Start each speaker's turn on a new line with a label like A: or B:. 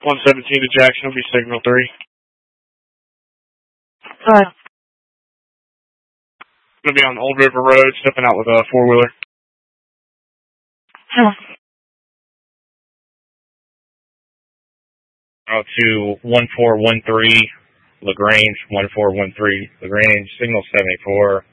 A: 117 to Jackson will be signal 3.
B: Alright.
A: Gonna be on Old River Road, stepping out with a 4-wheeler.
C: Out to 1413 LaGrange, 1413 LaGrange, signal 74.